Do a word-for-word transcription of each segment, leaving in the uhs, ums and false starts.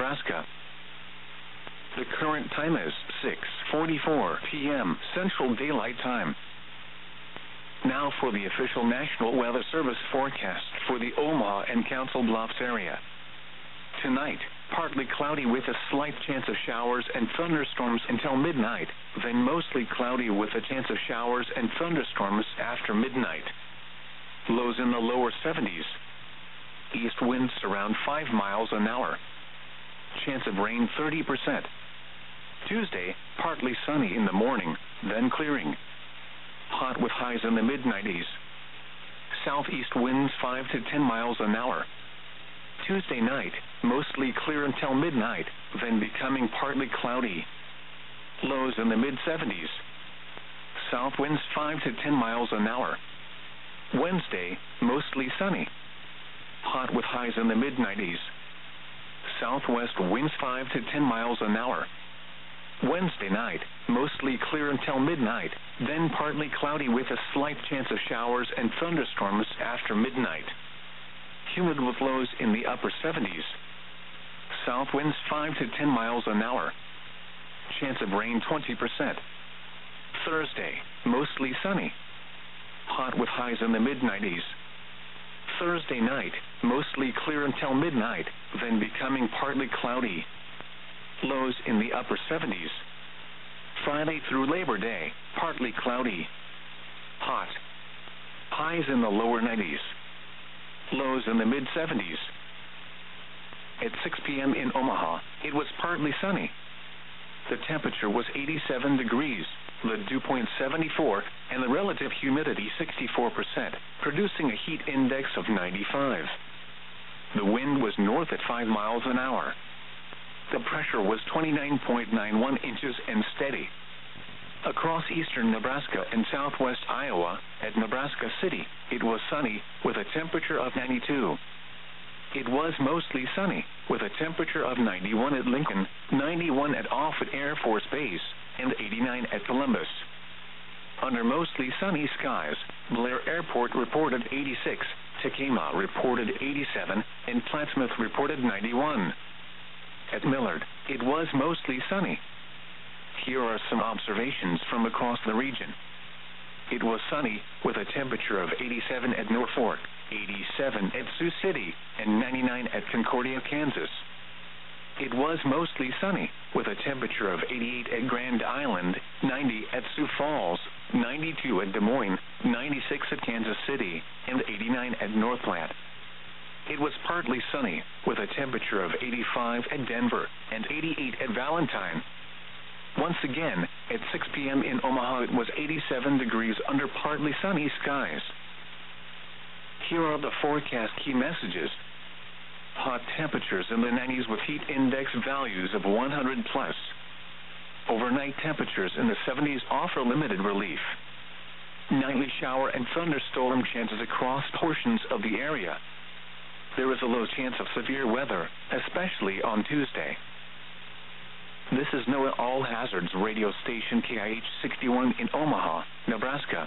Nebraska. The current time is six forty-four p m Central Daylight Time. Now for the official National Weather Service forecast for the Omaha and Council Bluffs area. Tonight, partly cloudy with a slight chance of showers and thunderstorms until midnight, then mostly cloudy with a chance of showers and thunderstorms after midnight. Lows in the lower seventies. East winds around five miles an hour. Chance of rain thirty percent. Tuesday, partly sunny in the morning, then clearing. Hot with highs in the mid nineties. Southeast winds five to ten miles an hour. Tuesday night, mostly clear until midnight, then becoming partly cloudy. Lows in the mid seventies. South winds five to ten miles an hour. Wednesday, mostly sunny. Hot with highs in the mid nineties. Southwest winds five to ten miles an hour. Wednesday night, mostly clear until midnight, then partly cloudy with a slight chance of showers and thunderstorms after midnight. Humid with lows in the upper seventies. South winds five to ten miles an hour. Chance of rain twenty percent. Thursday, mostly sunny. Hot with highs in the mid nineties. Thursday night, mostly clear until midnight, then becoming partly cloudy. Lows in the upper seventies. Friday through Labor Day, partly cloudy. Hot. Highs in the lower nineties. Lows in the mid seventies. At six p m in Omaha, it was partly sunny. The temperature was eighty-seven degrees, the dew point seventy-four, and the relative humidity sixty-four percent, producing a heat index of ninety-five. The wind was north at five miles an hour. The pressure was twenty-nine point nine one inches and steady. Across eastern Nebraska and southwest Iowa, at Nebraska City, it was sunny, with a temperature of ninety-two. It was mostly sunny, with a temperature of ninety-one at Lincoln, ninety-one at Offutt Air Force Base, and eighty-nine at Columbus. Under mostly sunny skies, Blair Airport reported eighty-six, Tekamah reported eighty-seven, and Plattsmouth reported ninety-one. At Millard, it was mostly sunny. Here are some observations from across the region. It was sunny, with a temperature of eighty-seven at Norfolk, eighty-seven at Sioux City, and ninety-nine at Concordia, Kansas. It was mostly sunny, with a temperature of eighty-eight at Grand Island, ninety at Sioux Falls, ninety-two at Des Moines, ninety-six at Kansas City, and eighty-nine at North Platte. It was partly sunny, with a temperature of eighty-five at Denver, and eighty-eight at Valentine. Once again, at six p m in Omaha, it was eighty-seven degrees under partly sunny skies. Here are the forecast key messages. Hot temperatures in the nineties with heat index values of one hundred plus. Overnight temperatures in the seventies offer limited relief. Nightly shower and thunderstorm chances across portions of the area. There is a low chance of severe weather, especially on Tuesday. This is NOAA All Hazards radio station K I H sixty-one in Omaha, Nebraska.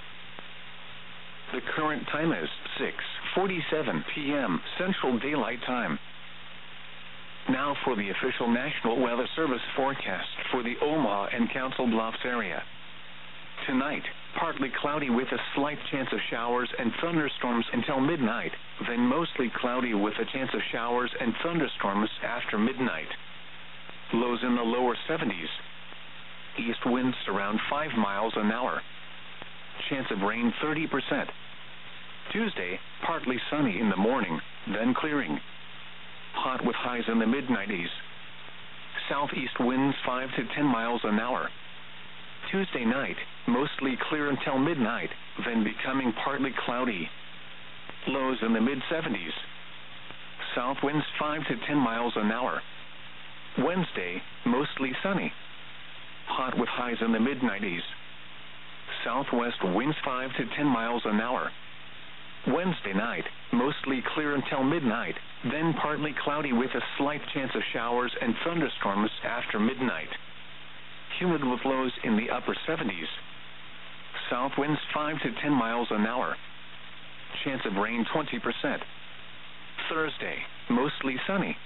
The current time is six forty-seven p m Central Daylight Time. Now for the official National Weather Service forecast for the Omaha and Council Bluffs area. Tonight, partly cloudy with a slight chance of showers and thunderstorms until midnight, then mostly cloudy with a chance of showers and thunderstorms after midnight. Lows in the lower seventies. East winds around five miles an hour. Chance of rain thirty percent. Tuesday, partly sunny in the morning, then clearing. Hot with highs in the mid nineties. Southeast winds five to ten miles an hour. Tuesday night, mostly clear until midnight, then becoming partly cloudy. Lows in the mid seventies. South winds five to ten miles an hour. Wednesday, mostly sunny. Hot with highs in the mid nineties. Southwest winds five to ten miles an hour. Wednesday night, mostly clear until midnight, then partly cloudy with a slight chance of showers and thunderstorms after midnight. Humid with lows in the upper seventies. South winds five to ten miles an hour. Chance of rain twenty percent. Thursday, mostly sunny.